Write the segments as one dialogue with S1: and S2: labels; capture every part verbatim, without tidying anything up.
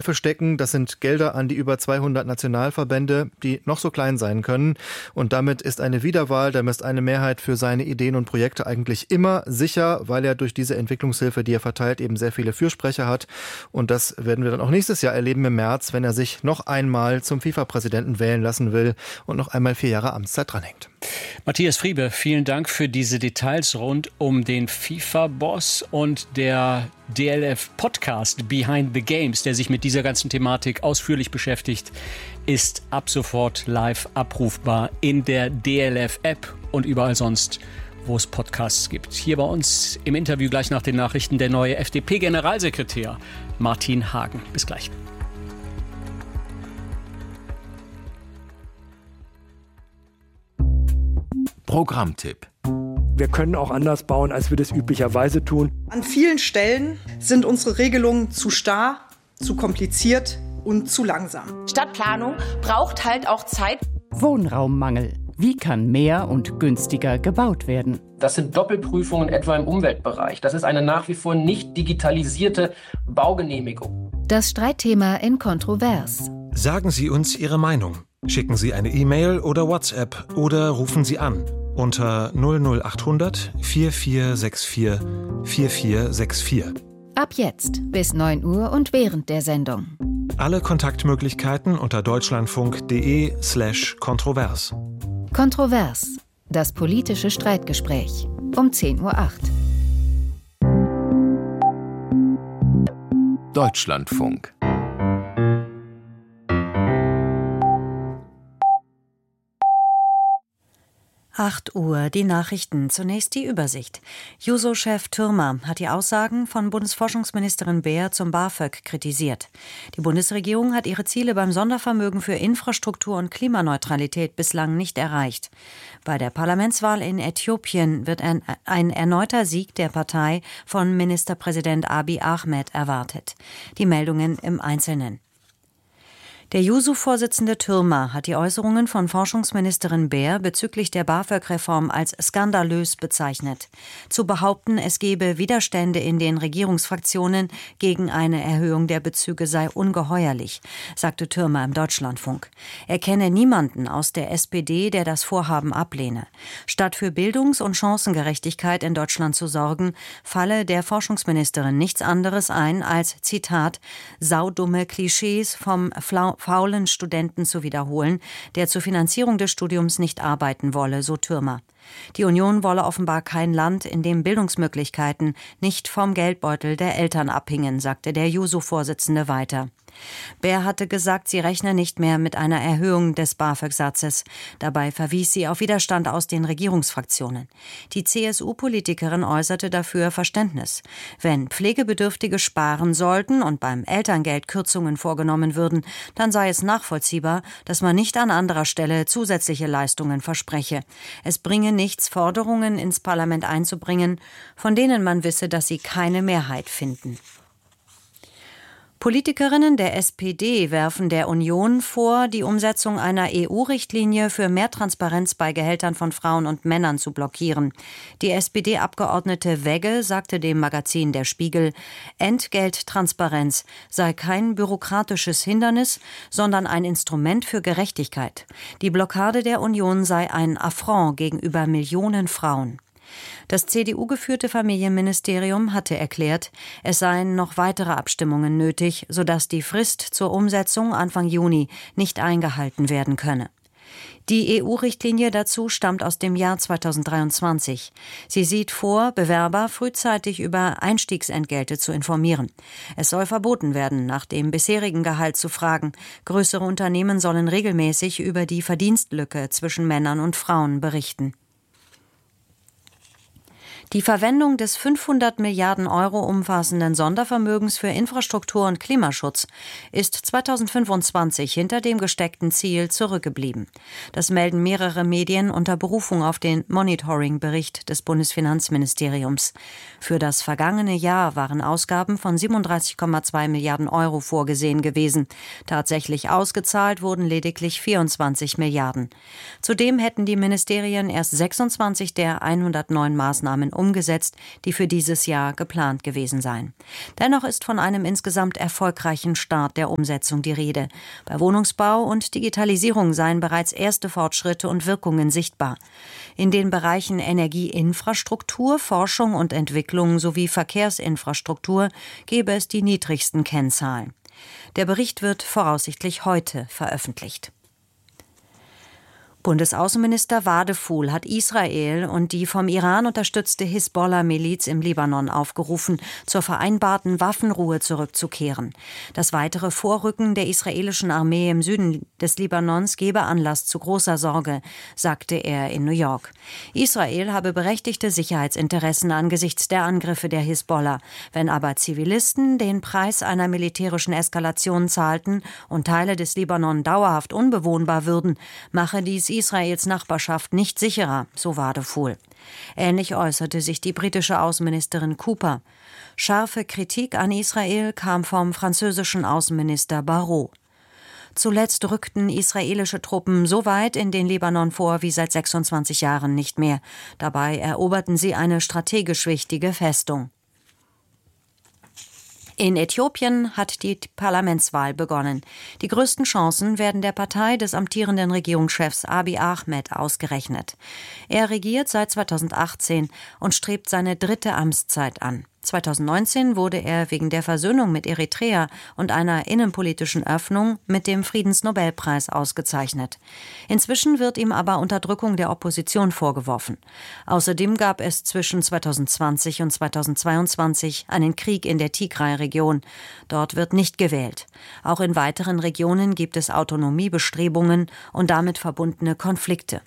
S1: Topfes stecken. Das sind Gelder an die über zweihundert Nationalverbände, die noch so klein sein können. Und damit ist eine Wiederwahl, damit ist eine Mehrheit für seine Ideen und Projekte eigentlich immer sicher, weil er durch diese Entwicklungshilfe, die er verteilt, eben sehr viele Fürsprecher hat. Und das werden wir dann auch nächstes Jahr erleben im März, wenn er sich noch einmal zum FIFA-Präsidenten wählen lassen will und noch einmal vier Jahre Amtszeit dranhängt.
S2: Matthias Friebe, vielen Dank für diese Details rund um den FIFA-Boss und der D L F-Podcast Behind the Games, der sich mit dieser ganzen Thematik ausführlich beschäftigt, ist ab sofort live abrufbar in der D L F-App und überall sonst, wo es Podcasts gibt. Hier bei uns im Interview gleich nach den Nachrichten der neue F D P-Generalsekretär Martin Hagen. Bis gleich.
S3: Programmtipp.
S4: Wir können auch anders bauen, als wir das üblicherweise tun.
S5: An vielen Stellen sind unsere Regelungen zu starr, zu kompliziert und zu langsam.
S6: Stadtplanung braucht halt auch Zeit.
S7: Wohnraummangel. Wie kann mehr und günstiger gebaut werden?
S8: Das sind Doppelprüfungen etwa im Umweltbereich. Das ist eine nach wie vor nicht digitalisierte Baugenehmigung.
S9: Das Streitthema in Kontrovers.
S10: Sagen Sie uns Ihre Meinung. Schicken Sie eine E-Mail oder WhatsApp oder rufen Sie an unter null null acht hundert vier vier sechs vier vier vier sechs vier.
S9: Ab jetzt bis neun Uhr und während der Sendung.
S10: Alle Kontaktmöglichkeiten unter deutschlandfunk.de slash kontrovers.
S9: Kontrovers, das politische Streitgespräch um zehn Uhr acht.
S3: Deutschlandfunk.
S11: acht Uhr, die Nachrichten. Zunächst die Übersicht. Juso-Chef Türmer hat die Aussagen von Bundesforschungsministerin Beer zum BAföG kritisiert. Die Bundesregierung hat ihre Ziele beim Sondervermögen für Infrastruktur und Klimaneutralität bislang nicht erreicht. Bei der Parlamentswahl in Äthiopien wird ein, ein erneuter Sieg der Partei von Ministerpräsident Abiy Ahmed erwartet. Die Meldungen im Einzelnen. Der Juso-Vorsitzende Türmer hat die Äußerungen von Forschungsministerin Beer bezüglich der BAföG-Reform als skandalös bezeichnet. Zu behaupten, es gebe Widerstände in den Regierungsfraktionen gegen eine Erhöhung der Bezüge sei ungeheuerlich, sagte Türmer im Deutschlandfunk. Er kenne niemanden aus der S P D, der das Vorhaben ablehne. Statt für Bildungs- und Chancengerechtigkeit in Deutschland zu sorgen, falle der Forschungsministerin nichts anderes ein als, Zitat, saudumme Klischees vom Flau faulen Studenten zu wiederholen, der zur Finanzierung des Studiums nicht arbeiten wolle, so Türmer. Die Union wolle offenbar kein Land, in dem Bildungsmöglichkeiten nicht vom Geldbeutel der Eltern abhingen, sagte der Juso-Vorsitzende weiter. Beer hatte gesagt, sie rechne nicht mehr mit einer Erhöhung des BAföG-Satzes. Dabei verwies sie auf Widerstand aus den Regierungsfraktionen. Die C S U-Politikerin äußerte dafür Verständnis. Wenn Pflegebedürftige sparen sollten und beim Elterngeld Kürzungen vorgenommen würden, dann sei es nachvollziehbar, dass man nicht an anderer Stelle zusätzliche Leistungen verspreche. Es bringe nichts, Forderungen ins Parlament einzubringen, von denen man wisse, dass sie keine Mehrheit finden. Politikerinnen der S P D werfen der Union vor, die Umsetzung einer E U-Richtlinie für mehr Transparenz bei Gehältern von Frauen und Männern zu blockieren. Die S P D-Abgeordnete Wegge sagte dem Magazin Der Spiegel, Entgelttransparenz sei kein bürokratisches Hindernis, sondern ein Instrument für Gerechtigkeit. Die Blockade der Union sei ein Affront gegenüber Millionen Frauen. Das C D U-geführte Familienministerium hatte erklärt, es seien noch weitere Abstimmungen nötig, sodass die Frist zur Umsetzung Anfang Juni nicht eingehalten werden könne. Die E U-Richtlinie dazu stammt aus dem Jahr zweitausenddreiundzwanzig. Sie sieht vor, Bewerber frühzeitig über Einstiegsentgelte zu informieren. Es soll verboten werden, nach dem bisherigen Gehalt zu fragen. Größere Unternehmen sollen regelmäßig über die Verdienstlücke zwischen Männern und Frauen berichten. Die Verwendung des fünfhundert Milliarden Euro umfassenden Sondervermögens für Infrastruktur und Klimaschutz ist zweitausendfünfundzwanzig hinter dem gesteckten Ziel zurückgeblieben. Das melden mehrere Medien unter Berufung auf den Monitoring-Bericht des Bundesfinanzministeriums. Für das vergangene Jahr waren Ausgaben von siebenunddreißig Komma zwei Milliarden Euro vorgesehen gewesen. Tatsächlich ausgezahlt wurden lediglich vierundzwanzig Milliarden. Zudem hätten die Ministerien erst sechsundzwanzig der hundertneun Maßnahmen umgesetzt, die für dieses Jahr geplant gewesen seien. Dennoch ist von einem insgesamt erfolgreichen Start der Umsetzung die Rede. Bei Wohnungsbau und Digitalisierung seien bereits erste Fortschritte und Wirkungen sichtbar. In den Bereichen Energieinfrastruktur, Forschung und Entwicklung sowie Verkehrsinfrastruktur gebe es die niedrigsten Kennzahlen. Der Bericht wird voraussichtlich heute veröffentlicht. Bundesaußenminister Wadefuhl hat Israel und die vom Iran unterstützte Hisbollah-Miliz im Libanon aufgerufen, zur vereinbarten Waffenruhe zurückzukehren. Das weitere Vorrücken der israelischen Armee im Süden des Libanons gebe Anlass zu großer Sorge, sagte er in New York. Israel habe berechtigte Sicherheitsinteressen angesichts der Angriffe der Hisbollah. Wenn aber Zivilisten den Preis einer militärischen Eskalation zahlten und Teile des Libanon dauerhaft unbewohnbar würden, mache dies Israels Nachbarschaft nicht sicherer, so Wadefuhl. Ähnlich äußerte sich die britische Außenministerin Cooper. Scharfe Kritik an Israel kam vom französischen Außenminister Barrot. Zuletzt rückten israelische Truppen so weit in den Libanon vor wie seit sechsundzwanzig Jahren nicht mehr. Dabei eroberten sie eine strategisch wichtige Festung. In Äthiopien hat die Parlamentswahl begonnen. Die größten Chancen werden der Partei des amtierenden Regierungschefs Abiy Ahmed ausgerechnet. Er regiert seit zweitausendachtzehn und strebt seine dritte Amtszeit an. zweitausendneunzehn wurde er wegen der Versöhnung mit Eritrea und einer innenpolitischen Öffnung mit dem Friedensnobelpreis ausgezeichnet. Inzwischen wird ihm aber Unterdrückung der Opposition vorgeworfen. Außerdem gab es zwischen zweitausendzwanzig und zweitausendzweiundzwanzig einen Krieg in der Tigray-Region. Dort wird nicht gewählt. Auch in weiteren Regionen gibt es Autonomiebestrebungen und damit verbundene Konflikte.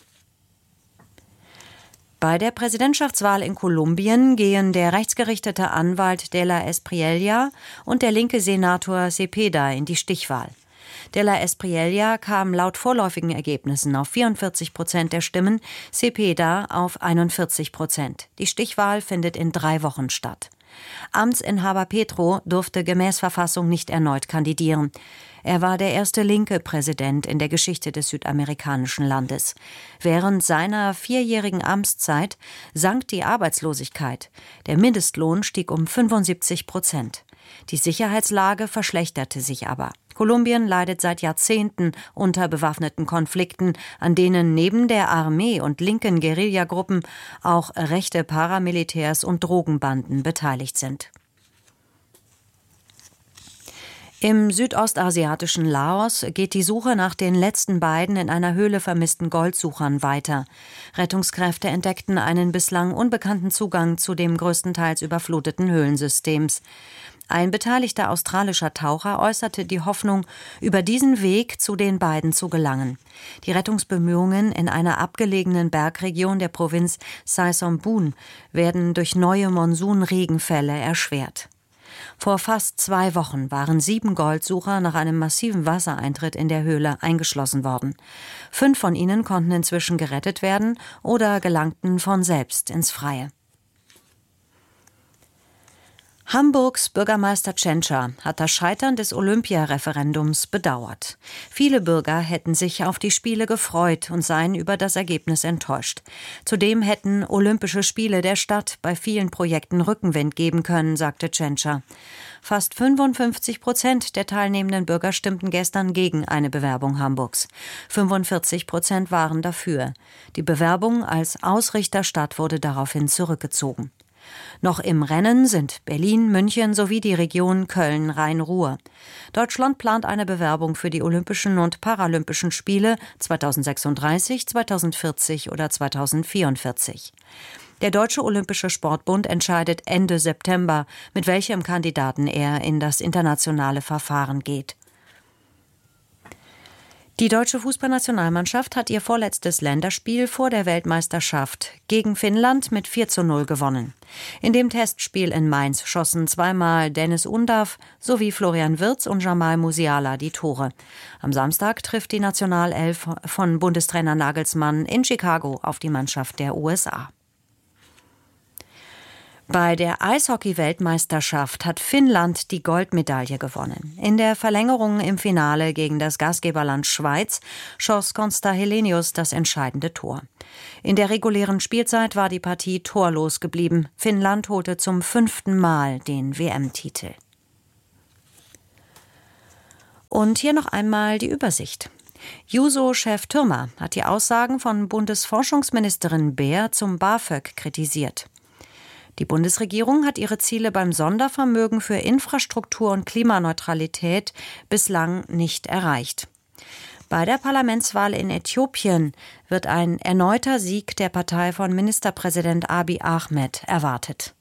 S11: Bei der Präsidentschaftswahl in Kolumbien gehen der rechtsgerichtete Anwalt de la Espriella und der linke Senator Cepeda in die Stichwahl. De la Espriella kam laut vorläufigen Ergebnissen auf vierundvierzig Prozent der Stimmen, Cepeda auf einundvierzig Prozent. Die Stichwahl findet in drei Wochen statt. Amtsinhaber Petro durfte gemäß Verfassung nicht erneut kandidieren. Er war der erste linke Präsident in der Geschichte des südamerikanischen Landes. Während seiner vierjährigen Amtszeit sank die Arbeitslosigkeit. Der Mindestlohn stieg um fünfundsiebzig Prozent. Die Sicherheitslage verschlechterte sich aber. Kolumbien leidet seit Jahrzehnten unter bewaffneten Konflikten, an denen neben der Armee und linken Guerillagruppen auch rechte Paramilitärs und Drogenbanden beteiligt sind. Im südostasiatischen Laos geht die Suche nach den letzten beiden in einer Höhle vermissten Goldsuchern weiter. Rettungskräfte entdeckten einen bislang unbekannten Zugang zu dem größtenteils überfluteten Höhlensystems. Ein beteiligter australischer Taucher äußerte die Hoffnung, über diesen Weg zu den beiden zu gelangen. Die Rettungsbemühungen in einer abgelegenen Bergregion der Provinz Sai Songboon werden durch neue Monsunregenfälle erschwert. Vor fast zwei Wochen waren sieben Goldsucher nach einem massiven Wassereintritt in der Höhle eingeschlossen worden. Fünf von ihnen konnten inzwischen gerettet werden oder gelangten von selbst ins Freie. Hamburgs Bürgermeister Tschentscher hat das Scheitern des Olympia-Referendums bedauert. Viele Bürger hätten sich auf die Spiele gefreut und seien über das Ergebnis enttäuscht. Zudem hätten Olympische Spiele der Stadt bei vielen Projekten Rückenwind geben können, sagte Tschentscher. Fast fünfundfünfzig Prozent der teilnehmenden Bürger stimmten gestern gegen eine Bewerbung Hamburgs. fünfundvierzig Prozent waren dafür. Die Bewerbung als Ausrichterstadt wurde daraufhin zurückgezogen. Noch im Rennen sind Berlin, München sowie die Region Köln-Rhein-Ruhr. Deutschland plant eine Bewerbung für die Olympischen und Paralympischen Spiele zweitausendsechsunddreißig, zweitausendvierzig oder zweitausendvierundvierzig. Der Deutsche Olympische Sportbund entscheidet Ende September, mit welchem Kandidaten er in das internationale Verfahren geht. Die deutsche Fußballnationalmannschaft hat ihr vorletztes Länderspiel vor der Weltmeisterschaft gegen Finnland mit vier zu null gewonnen. In dem Testspiel in Mainz schossen zweimal Dennis Undav sowie Florian Wirtz und Jamal Musiala die Tore. Am Samstag trifft die Nationalelf von Bundestrainer Nagelsmann in Chicago auf die Mannschaft der U S A. Bei der Eishockey-Weltmeisterschaft hat Finnland die Goldmedaille gewonnen. In der Verlängerung im Finale gegen das Gastgeberland Schweiz schoss Konsta Helenius das entscheidende Tor. In der regulären Spielzeit war die Partie torlos geblieben. Finnland holte zum fünften Mal den W M-Titel. Und hier noch einmal die Übersicht. Juso-Chef Thürmer hat die Aussagen von Bundesforschungsministerin Beer zum BAföG kritisiert. Die Bundesregierung hat ihre Ziele beim Sondervermögen für Infrastruktur und Klimaneutralität bislang nicht erreicht. Bei der Parlamentswahl in Äthiopien wird ein erneuter Sieg der Partei von Ministerpräsident Abiy Ahmed erwartet.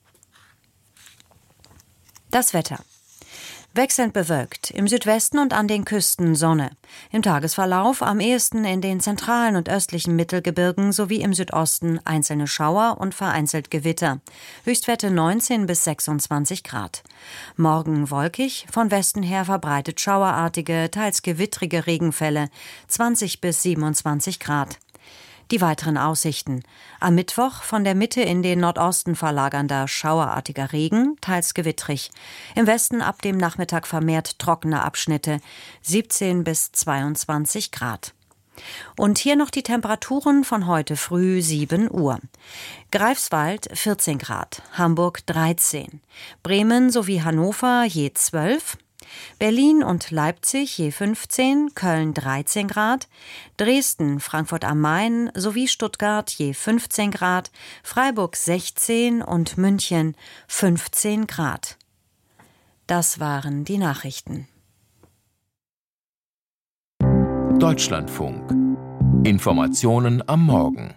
S11: Das Wetter. Wechselnd bewölkt, im Südwesten und an den Küsten Sonne. Im Tagesverlauf am ehesten in den zentralen und östlichen Mittelgebirgen sowie im Südosten einzelne Schauer und vereinzelt Gewitter. Höchstwerte neunzehn bis sechsundzwanzig Grad. Morgen wolkig, von Westen her verbreitet schauerartige, teils gewittrige Regenfälle, zwanzig bis siebenundzwanzig Grad. Die weiteren Aussichten. Am Mittwoch von der Mitte in den Nordosten verlagernder schauerartiger Regen, teils gewittrig. Im Westen ab dem Nachmittag vermehrt trockene Abschnitte, siebzehn bis zweiundzwanzig Grad. Und hier noch die Temperaturen von heute früh sieben Uhr. Greifswald vierzehn Grad, Hamburg dreizehn, Bremen sowie Hannover je zwölf, Berlin und Leipzig je fünfzehn, Köln dreizehn Grad, Dresden, Frankfurt am Main sowie Stuttgart je fünfzehn Grad, Freiburg sechzehn und München fünfzehn Grad. Das waren die Nachrichten.
S3: Deutschlandfunk. Informationen am Morgen.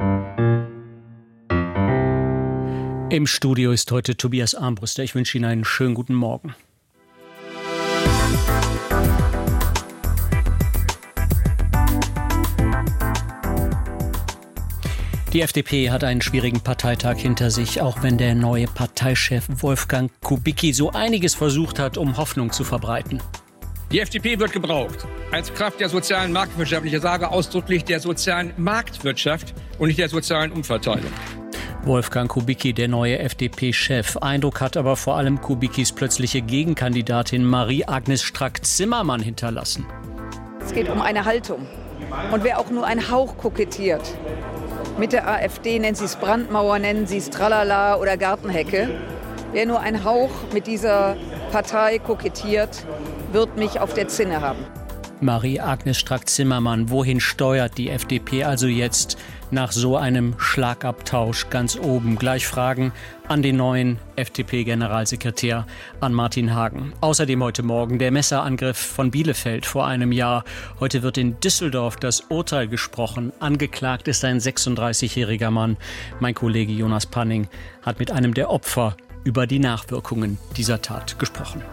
S2: Im Studio ist heute Tobias Armbruster. Ich wünsche Ihnen einen schönen guten Morgen. Die F D P hat einen schwierigen Parteitag hinter sich, auch wenn der neue Parteichef Wolfgang Kubicki so einiges versucht hat, um Hoffnung zu verbreiten.
S12: Die F D P wird gebraucht als Kraft der sozialen Marktwirtschaft. Ich sage ausdrücklich der sozialen Marktwirtschaft und nicht der sozialen Umverteilung.
S2: Wolfgang Kubicki, der neue F D P-Chef. Eindruck hat aber vor allem Kubickis plötzliche Gegenkandidatin Marie-Agnes Strack-Zimmermann hinterlassen.
S13: Es geht um eine Haltung. Und wer auch nur einen Hauch kokettiert mit der AfD, nennen Sie es Brandmauer, nennen Sie es Tralala oder Gartenhecke, wer nur einen Hauch mit dieser Partei kokettiert, wird mich auf der Zinne haben.
S2: Marie-Agnes Strack-Zimmermann, wohin steuert die F D P also jetzt nach so einem Schlagabtausch ganz oben? Gleich Fragen an den neuen F D P-Generalsekretär, an Martin Hagen. Außerdem heute Morgen der Messerangriff von Bielefeld vor einem Jahr. Heute wird in Düsseldorf das Urteil gesprochen. Angeklagt ist ein sechsunddreißigjähriger Mann. Mein Kollege Jonas Panning hat mit einem der Opfer über die Nachwirkungen dieser Tat gesprochen.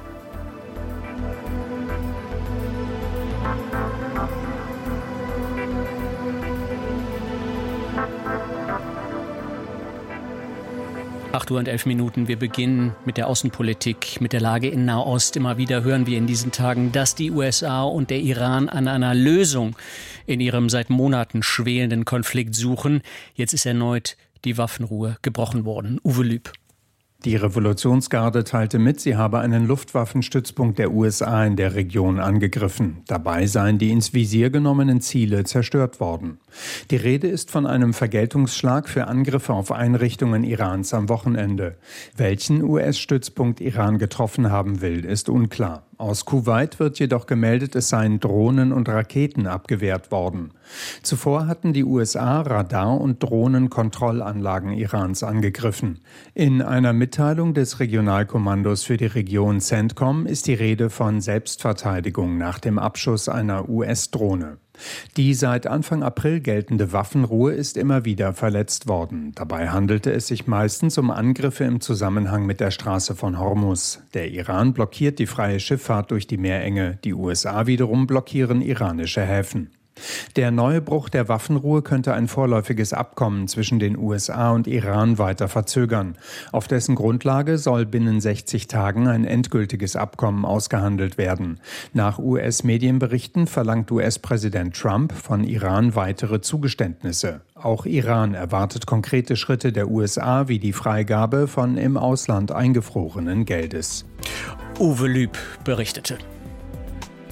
S2: acht Uhr und elf Minuten. Wir beginnen mit der Außenpolitik, mit der Lage in Nahost. Immer wieder hören wir in diesen Tagen, dass die U S A und der Iran an einer Lösung in ihrem seit Monaten schwelenden Konflikt suchen. Jetzt ist erneut die Waffenruhe gebrochen worden. Uwe Lüb.
S14: Die Revolutionsgarde teilte mit, sie habe einen Luftwaffenstützpunkt der U S A in der Region angegriffen. Dabei seien die ins Visier genommenen Ziele zerstört worden. Die Rede ist von einem Vergeltungsschlag für Angriffe auf Einrichtungen Irans am Wochenende. Welchen U S-Stützpunkt Iran getroffen haben will, ist unklar. Aus Kuwait wird jedoch gemeldet, es seien Drohnen und Raketen abgewehrt worden. Zuvor hatten die U S A Radar- und Drohnenkontrollanlagen Irans angegriffen. In einer Mitteilung des Regionalkommandos für die Region CENTCOM ist die Rede von Selbstverteidigung nach dem Abschuss einer U S-Drohne. Die seit Anfang April geltende Waffenruhe ist immer wieder verletzt worden. Dabei handelte es sich meistens um Angriffe im Zusammenhang mit der Straße von Hormuz. Der Iran blockiert die freie Schifffahrt durch die Meerenge. Die U S A wiederum blockieren iranische Häfen. Der neue Bruch der Waffenruhe könnte ein vorläufiges Abkommen zwischen den U S A und Iran weiter verzögern. Auf dessen Grundlage soll binnen sechzig Tagen ein endgültiges Abkommen ausgehandelt werden. Nach U S-Medienberichten verlangt U S-Präsident Trump von Iran weitere Zugeständnisse. Auch Iran erwartet konkrete Schritte der U S A wie die Freigabe von im Ausland eingefrorenen Geldes.
S2: Uwe Lüb berichtete.